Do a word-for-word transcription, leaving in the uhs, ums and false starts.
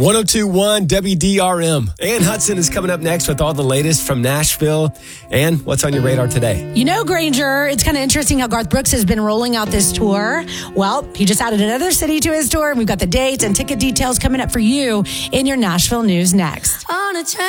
one oh two point one W D R M. Ann Hudson is coming up next with all the latest from Nashville. Ann, what's on your radar today? You know, Granger, it's kind of interesting how Garth Brooks has been rolling out this tour. Well, he just added another city to his tour, and we've got the dates and ticket details coming up for you in your Nashville news next. On a train.